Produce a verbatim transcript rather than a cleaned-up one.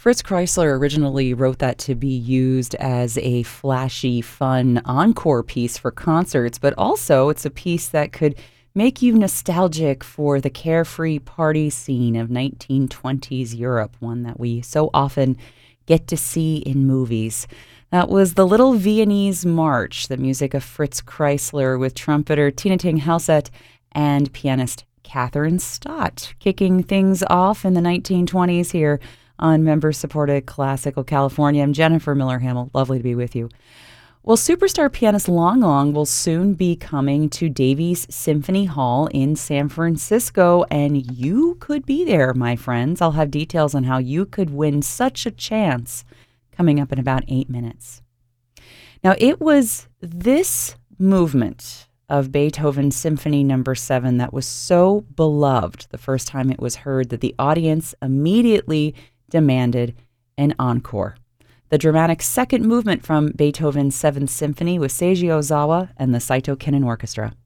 Fritz Kreisler originally wrote that to be used as a flashy, fun encore piece for concerts, but also it's a piece that could make you nostalgic for the carefree party scene of nineteen twenties Europe, one that we so often get to see in movies. That was the Little Viennese March, the music of Fritz Kreisler, with trumpeter Tina Ting Helset and pianist Catherine Stott, kicking things off in the nineteen twenties here on member-supported Classical California. I'm Jennifer Miller-Hamill. Lovely to be with you. Well, superstar pianist Lang Lang will soon be coming to Davies Symphony Hall in San Francisco, and you could be there, my friends. I'll have details on how you could win such a chance coming up in about eight minutes. Now, it was this movement of Beethoven's Symphony Number seven that was so beloved the first time it was heard that the audience immediately demanded an encore. The dramatic second movement from Beethoven's Seventh Symphony with Seiji Ozawa and the Saito Kinen Orchestra.